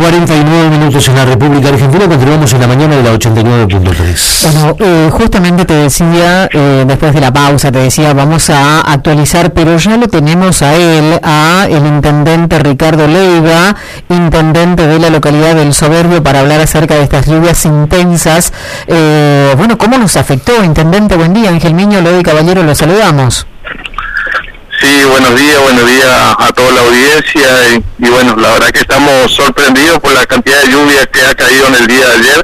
8:49 en la República Argentina. Continuamos en la mañana de la 89.3. Bueno, justamente te decía, después de la pausa, te decía, vamos a actualizar, pero ya lo tenemos a él, a el intendente Ricardo Leiva, intendente de la localidad del Soberbio, para hablar acerca de estas lluvias intensas. Bueno, ¿cómo nos afectó, intendente? Buen día, Ángel Miño, Lodi Caballero, lo saludamos. Sí, buenos días a toda la audiencia y bueno, la verdad que estamos sorprendidos por la cantidad de lluvia que ha caído en el día de ayer,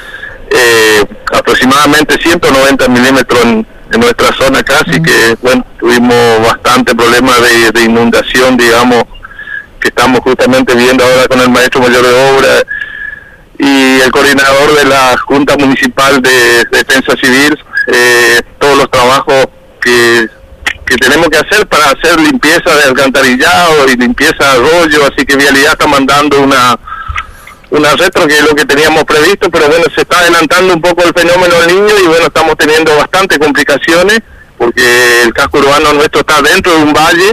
aproximadamente 190 milímetros en nuestra zona acá, así que bueno, tuvimos bastante problema de inundación, digamos, que estamos justamente viendo ahora con el maestro mayor de obra y el coordinador de la Junta Municipal de Defensa Civil, todos los trabajos que tenemos que hacer para hacer limpieza de alcantarillado y limpieza de arroyo, así que Vialidad está mandando una retro, que es lo que teníamos previsto, pero bueno, se está adelantando un poco el fenómeno del Niño y bueno, estamos teniendo bastantes complicaciones porque el casco urbano nuestro está dentro de un valle,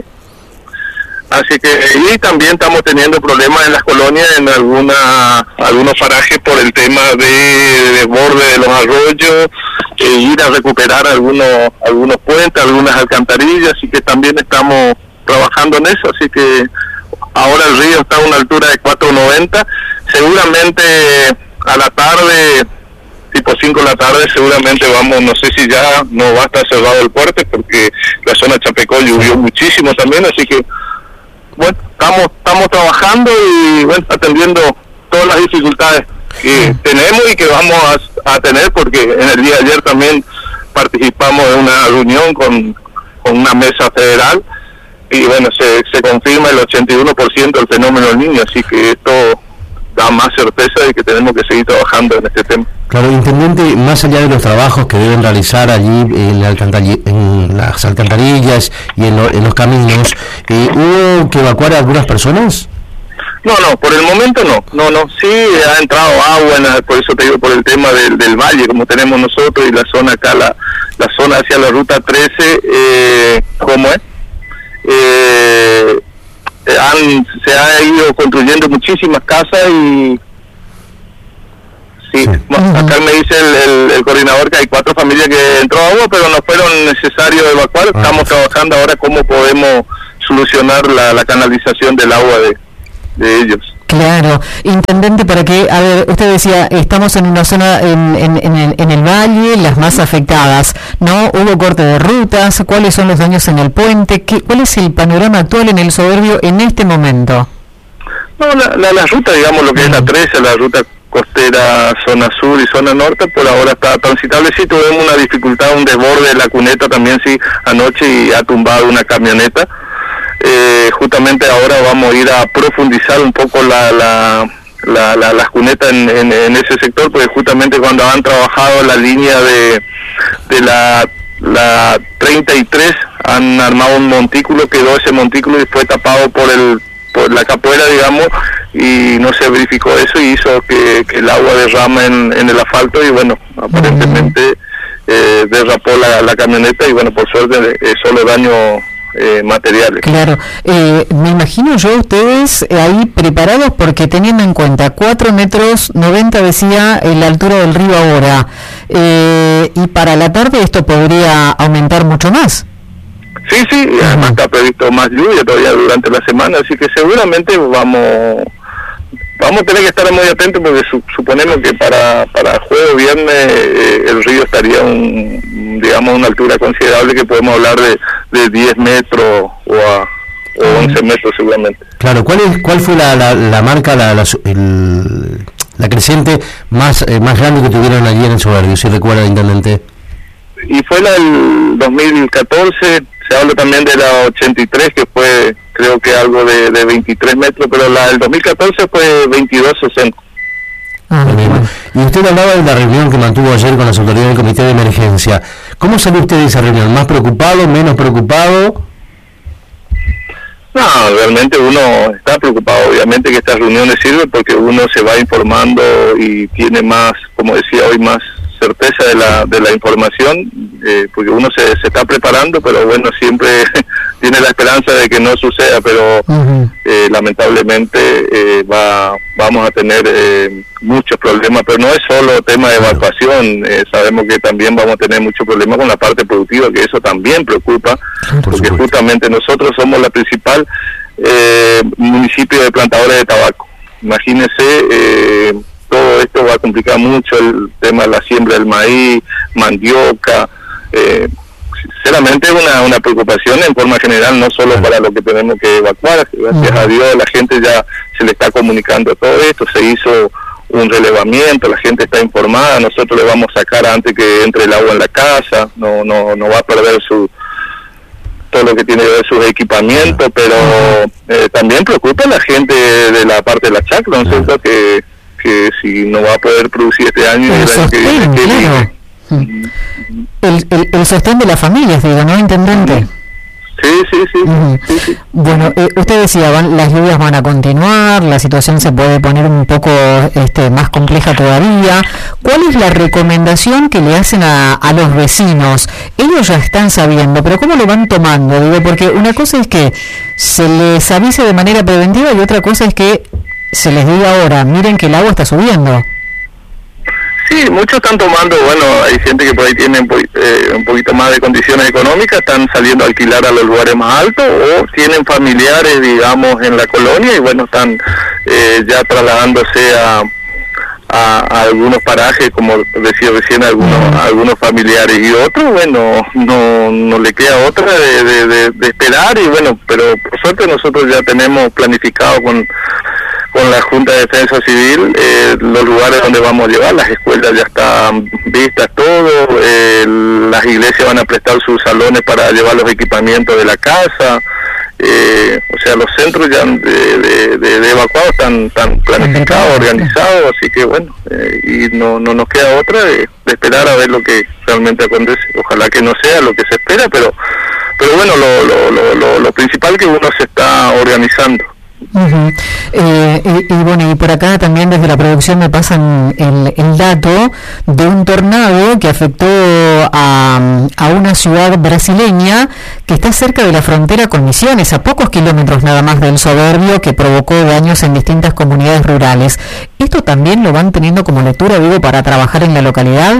así que y también estamos teniendo problemas en las colonias, en algunos parajes por el tema de desborde de los arroyos, ir a recuperar algunos puentes, algunas alcantarillas, así que también estamos trabajando en eso, así que ahora el río está a una altura de 4.90, seguramente a la tarde, tipo 5 de la tarde, seguramente vamos, no sé si ya no va a estar cerrado el puente, porque la zona de Chapecó llovió muchísimo también, así que bueno, estamos trabajando y bueno, atendiendo todas las dificultades que tenemos y que vamos a tener, porque en el día de ayer también participamos en una reunión con una mesa federal y bueno, se confirma el 81% del fenómeno del Niño, así que esto da más certeza de que tenemos que seguir trabajando en este tema. Claro, intendente, más allá de los trabajos que deben realizar allí en las alcantarillas y en los caminos, ¿hubo que evacuar a algunas personas? No, por el momento no, sí ha entrado agua, por eso te digo, por el tema del valle, como tenemos nosotros, y la zona acá, la zona hacia la ruta 13, ¿cómo es? Se ha ido construyendo muchísimas casas y sí, acá me dice el coordinador que hay 4 familias que entró agua, pero no fueron necesarios evacuar. Estamos trabajando ahora cómo podemos solucionar la canalización del agua de ellos. Claro, intendente, para que, a ver, usted decía, estamos en una zona en el valle, las más afectadas, ¿no? Hubo corte de rutas, ¿cuáles son los daños en el puente? ¿Cuál es el panorama actual en el Soberbio en este momento? No, la ruta, digamos, lo que es la 13, la ruta costera, zona sur y zona norte, por ahora está transitable. Sí tuvimos una dificultad, un desborde de la cuneta también, sí, anoche, y ha tumbado una camioneta. Justamente ahora vamos a ir a profundizar un poco las cunetas en ese sector, porque justamente cuando han trabajado la línea de la 33 han armado un montículo, quedó ese montículo y fue tapado por la capuera, digamos, y no se verificó eso y hizo que el agua derrama en el asfalto y bueno, aparentemente derrapó la camioneta y bueno, por suerte solo daño materiales. Claro, me imagino yo ustedes ahí preparados, porque teniendo en cuenta 4,90 metros, decía la altura del río ahora, y para la tarde esto podría aumentar mucho más. Sí, además está previsto más lluvia todavía durante la semana, así que seguramente vamos a tener que estar muy atentos, porque suponemos que para jueves o viernes el río estaría digamos una altura considerable, que podemos hablar de 10 metros o 11 metros seguramente. Claro, ¿cuál fue la marca, la creciente más grande que tuvieron allí en el Soberbio, si recuerda, intendente? Y fue la del 2014, se habla también de la 83, que fue creo que algo de 23 metros, pero la del 2014 fue 22.60. Y usted hablaba de la reunión que mantuvo ayer con las autoridades del Comité de Emergencia. ¿Cómo salió usted de esa reunión? ¿Más preocupado, menos preocupado? No, realmente uno está preocupado. Obviamente que estas reuniones sirven porque uno se va informando y tiene más, como decía hoy, más certeza de la información, porque uno se está preparando, pero bueno, siempre tiene la esperanza de que no suceda, pero lamentablemente vamos a tener muchos problemas, pero no es solo tema de evacuación, sabemos que también vamos a tener muchos problemas con la parte productiva, que eso también preocupa, porque justamente nosotros somos la principal municipio de plantadores de tabaco. Imagínense, todo esto va a complicar mucho el tema de la siembra del maíz, mandioca. Sinceramente es una preocupación en forma general, no solo para lo que tenemos que evacuar. Gracias a Dios la gente ya se le está comunicando todo esto, se hizo un relevamiento, la gente está informada, nosotros le vamos a sacar antes que entre el agua en la casa, no va a perder todo lo que tiene que ver sus equipamientos, pero también preocupa a la gente de la parte de la chacra, ¿no es cierto? Que si no va a poder producir este año y el año que viene, el sostén de las familias, digo, ¿no, intendente? Sí. Bueno, usted decía, las lluvias van a continuar, la situación se puede poner un poco más compleja todavía. ¿Cuál es la recomendación que le hacen a los vecinos? Ellos ya están sabiendo, pero ¿cómo lo van tomando? Digo, porque una cosa es que se les avise de manera preventiva y otra cosa es que se les diga ahora, miren que el agua está subiendo. Sí, muchos están tomando, bueno, hay gente que por ahí tiene un poquito más de condiciones económicas, están saliendo a alquilar a los lugares más altos o tienen familiares, digamos, en la colonia y bueno, están ya trasladándose a algunos parajes, como decía recién, algunos familiares, y otros, bueno, no le queda otra de esperar, y bueno, pero por suerte nosotros ya tenemos planificado con la Junta de Defensa Civil los lugares donde vamos a llevar, las escuelas ya están vistas todo, las iglesias van a prestar sus salones para llevar los equipamientos de la casa, o sea, los centros ya de evacuados están planificados, organizados, así que bueno, y no nos queda otra de esperar a ver lo que realmente acontece. Ojalá que no sea lo que se espera, pero bueno, lo principal que uno se está organizando. Y bueno, y por acá también desde la producción me pasan el dato de un tornado que afectó a una ciudad brasileña que está cerca de la frontera con Misiones, a pocos kilómetros nada más del Soberbio, que provocó daños en distintas comunidades rurales. ¿Esto también lo van teniendo como lectura, digo, para trabajar en la localidad?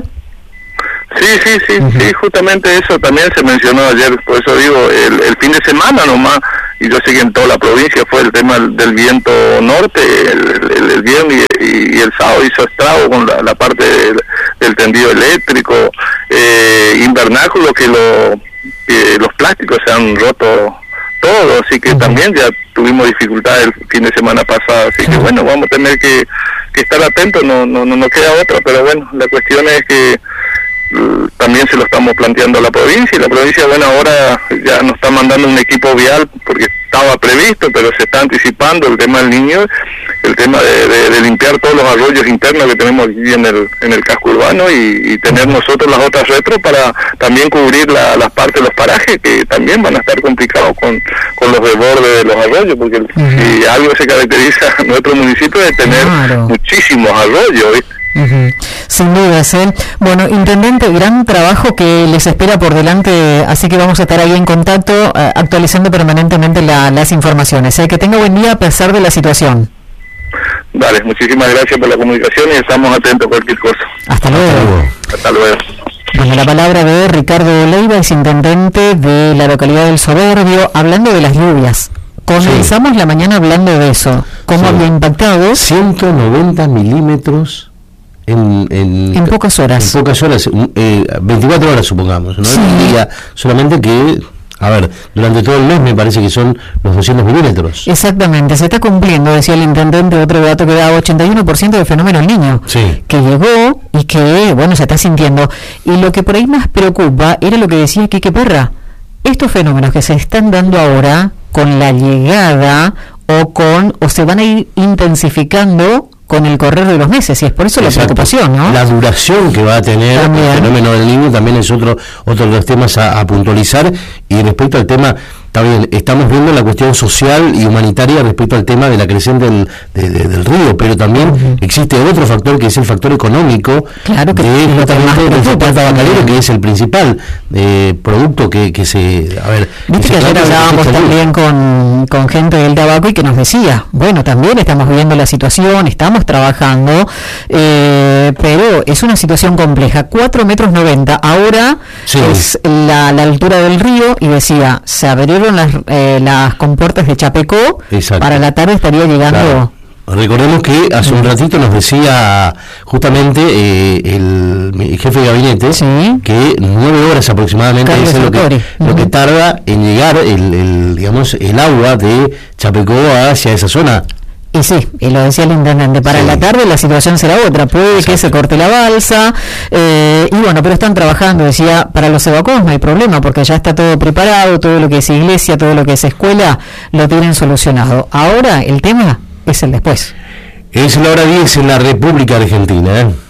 Sí, justamente eso también se mencionó ayer, por eso digo, el fin de semana nomás, y yo sé que en toda la provincia fue el tema del viento norte, el viernes y el sábado hizo estrago con la parte del tendido eléctrico, invernáculo, que los plásticos se han roto todo, así que también ya tuvimos dificultades el fin de semana pasado, así que bueno, vamos a tener que estar atentos, no nos queda otra, pero bueno, la cuestión es que también se lo estamos planteando a la provincia, y la provincia, bueno, ahora ya nos está mandando un equipo vial porque estaba previsto, pero se está anticipando el tema del niño, el tema de limpiar todos los arroyos internos que tenemos aquí en el casco urbano, y tener nosotros las otras retros para también cubrir las partes de los parajes que también van a estar complicados con los desbordes de los arroyos, porque si algo se caracteriza a nuestro municipio es tener muchísimos arroyos, ¿viste? Sin dudas, Bueno, intendente, gran trabajo que les espera por delante, así que vamos a estar ahí en contacto, actualizando permanentemente las informaciones. Que tenga buen día a pesar de la situación. Vale, muchísimas gracias por la comunicación y estamos atentos a cualquier cosa. Hasta luego. Hasta luego. Bueno, la palabra de Ricardo Leiva, es intendente de la localidad del Soberbio, hablando de las lluvias. Comenzamos la mañana hablando de eso. ¿Cómo había impactado? 190 milímetros en pocas horas. En pocas horas, 24 horas supongamos, ¿no? Sí. Solamente que, a ver, durante todo el mes me parece que son los 200 milímetros. Exactamente, se está cumpliendo, decía el intendente, otro dato que da 81% del fenómeno El Niño, que llegó y que, bueno, se está sintiendo. Y lo que por ahí más preocupa era lo que decía Quique Perra, estos fenómenos que se están dando ahora con la llegada o se van a ir intensificando con el correr de los meses, y es por eso la preocupación, ¿no? La duración que va a tener el fenómeno del Niño también es otro de los temas a puntualizar. Y respecto al tema está bien, estamos viendo la cuestión social y humanitaria respecto al tema de la creación del río, pero también existe otro factor que es el factor económico, claro, que del sector tabacalero, que es el principal producto que se... A ver, viste que ayer hablábamos también con gente del tabaco y que nos decía, bueno, también estamos viendo la situación, estamos trabajando, pero es una situación compleja. 4,90 metros, ahora sí, es la altura del río, y decía, se abrieron las compuertas de Chapecó. Exacto. Para la tarde estaría llegando... Claro. Recordemos que hace un ratito nos decía justamente el jefe de gabinete, ¿sí?, que 9 horas aproximadamente es lo que tarda en llegar el agua de Chapecó hacia esa zona. Y sí, y lo decía el intendente, para la tarde la situación será otra, puede que se corte la balsa, y bueno, pero están trabajando, decía, para los evacuados no hay problema, porque ya está todo preparado, todo lo que es iglesia, todo lo que es escuela, lo tienen solucionado. Ahora el tema es el después. Es la hora 10 en la República Argentina,